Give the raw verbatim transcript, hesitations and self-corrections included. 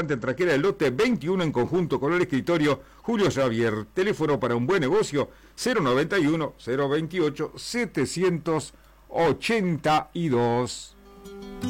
restaurante en Traquera del Lote veintiuno en conjunto con el escritorio Julio Javier. Teléfono para un buen negocio cero noventa y uno, cero veintiocho, setecientos ochenta y dos.